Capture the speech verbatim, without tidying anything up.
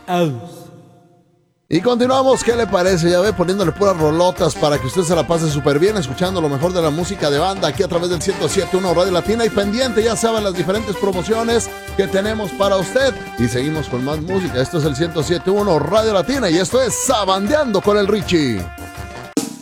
Aus. Y continuamos, ¿qué le parece? Ya ve, poniéndole puras rolotas para que usted se la pase súper bien, escuchando lo mejor de la música de banda aquí a través del ciento siete punto uno Radio Latina y pendiente, ya saben, las diferentes promociones que tenemos para usted. Y seguimos con más música. Esto es el ciento siete punto uno Radio Latina y esto es Sabandeando con el Richie.